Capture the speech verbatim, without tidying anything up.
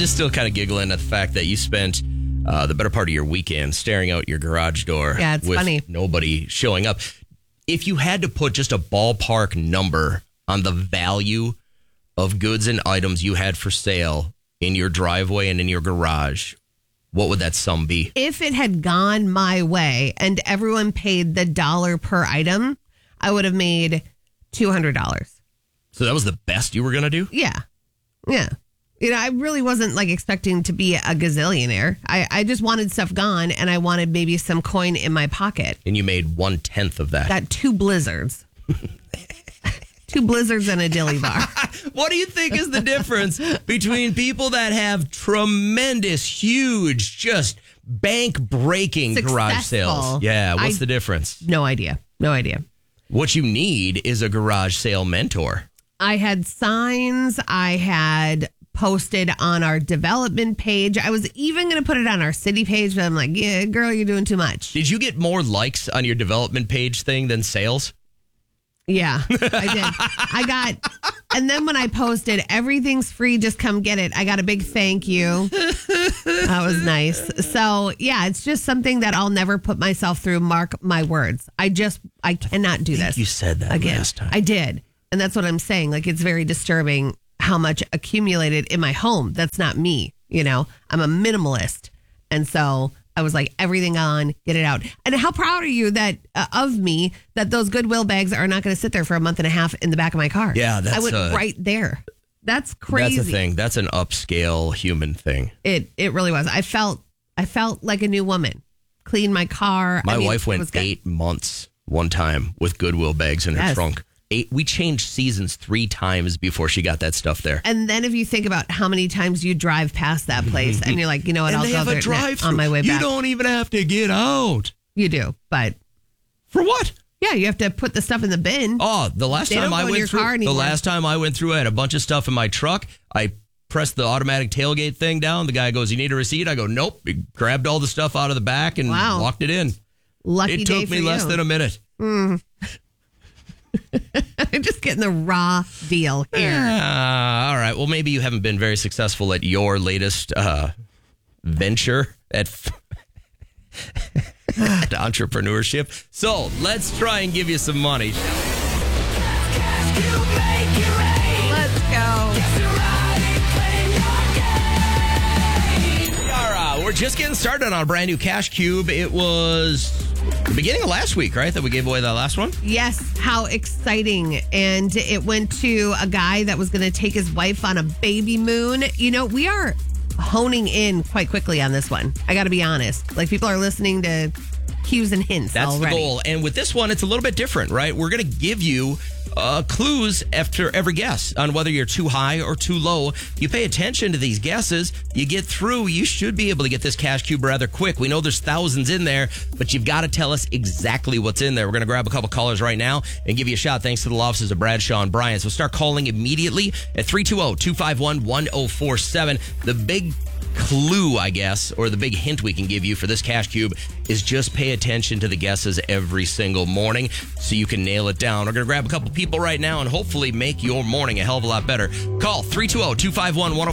just still kind of giggling at the fact that you spent uh, the better part of your weekend staring out your garage door. Yeah, it's with funny. Nobody showing up. If you had to put just a ballpark number on the value of goods and items you had for sale in your driveway and in your garage, what would that sum be? If it had gone my way and everyone paid the dollar per item, I would have made two hundred dollars. So that was the best you were going to do? Yeah. Yeah. You know, I really wasn't like expecting to be a gazillionaire. I, I just wanted stuff gone and I wanted maybe some coin in my pocket. And you made one tenth of that. Got two blizzards. Two blizzards and a dilly bar. What do you think is the difference between people that have tremendous, huge, just bank-breaking garage sales? Yeah, what's I, the difference? No idea. No idea. What you need is a garage sale mentor. I had signs. I had posted on our development page. I was even going to put it on our city page, but I'm like, yeah, girl, you're doing too much. Did you get more likes on your development page thing than sales? Yeah, I did. I got, and then when I posted, everything's free, just come get it, I got a big thank you. That was nice. So, yeah, it's just something that I'll never put myself through. Mark my words. I just, I cannot do I think this. you said that again. last time. I did. And that's what I'm saying. Like, it's very disturbing how much accumulated in my home. That's not me. You know, I'm a minimalist. And so I was like, everything on, get it out. And how proud are you that uh, of me that those Goodwill bags are not going to sit there for a month and a half in the back of my car? Yeah, that's I went a, right there. That's crazy. That's a thing. That's an upscale human thing. It it really was. I felt I felt like a new woman. Cleaned my car. My I mean, wife went eight months one time with Goodwill bags in her Yes. trunk. Eight. We changed seasons three times before she got that stuff there. And then if you think about how many times you drive past that place and you're like, you know what, And I'll they go have a there drive-through. on my way You back. don't even have to get out. You do, but For what? yeah, you have to put the stuff in the bin. Oh, the last They time don't I go in went your through, car the anymore. last time I went through, I had a bunch of stuff in my truck. I pressed the automatic tailgate thing down. The guy goes, "You need a receipt?" I go, "Nope." He grabbed all the stuff out of the back and Wow. walked it in. Lucky It day took for me less you. than a minute. I'm just getting the raw deal here. Ah, all right. Well, maybe you haven't been very successful at your latest uh, venture at, at entrepreneurship. So let's try and give you some money. Let's go. Yara, we're just getting started on a brand new Cash Cube. It was the beginning of last week, right, that we gave away that last one? Yes, how exciting. And it went to a guy that was going to take his wife on a baby moon. You know, we are honing in quite quickly on this one. I got to be honest. Like, people are listening to cues and hints That's already. the goal. And with this one, it's a little bit different, right? We're going to give you uh, clues after every guess on whether you're too high or too low. You pay attention to these guesses, you get through, you should be able to get this Cash Cube rather quick. We know there's thousands in there, but you've got to tell us exactly what's in there. We're going to grab a couple callers right now and give you a shot thanks to the law offices of Bradshaw and Bryan. So start calling immediately at three two zero, two five one, one zero four seven. The big clue, I guess, or the big hint we can give you for this Cash Cube is just pay attention to the guesses every single morning so you can nail it down. We're going to grab a couple people right now and hopefully make your morning a hell of a lot better. Call three two zero, two five one, one zero